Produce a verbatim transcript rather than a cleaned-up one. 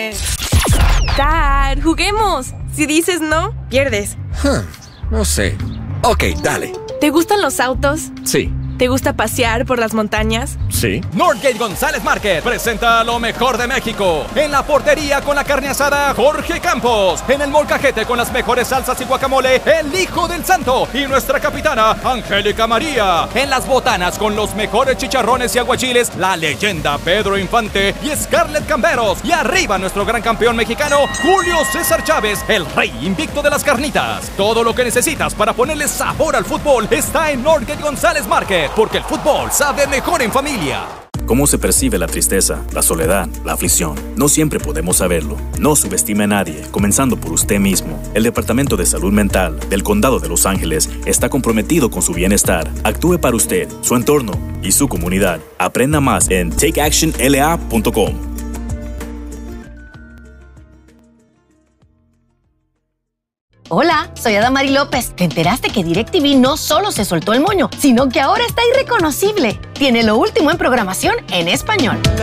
Dad, juguemos. Si dices no, pierdes. Huh, no sé. Ok, dale. ¿Te gustan los autos? Sí. ¿Te gusta pasear por las montañas? Sí. Northgate González Market presenta lo mejor de México. En la portería con la carne asada, Jorge Campos. En el molcajete con las mejores salsas y guacamole, el Hijo del Santo. Y nuestra capitana, Angélica María. En las botanas con los mejores chicharrones y aguachiles, la leyenda Pedro Infante y Scarlett Camberos. Y arriba nuestro gran campeón mexicano, Julio César Chávez, el rey invicto de las carnitas. Todo lo que necesitas para ponerle sabor al fútbol está en Northgate González Market. Porque el fútbol sabe mejor en familia. ¿Cómo se percibe la tristeza, la soledad, la aflicción? No siempre podemos saberlo. No subestime a nadie, comenzando por usted mismo. El Departamento de Salud Mental del Condado de Los Ángeles está comprometido con su bienestar. Actúe para usted, su entorno y su comunidad. Aprenda más en take action l a punto com. Hola, soy Adamari López. ¿Te enteraste que DirecTV no solo se soltó el moño, sino que ahora está irreconocible? Tiene lo último en programación en español.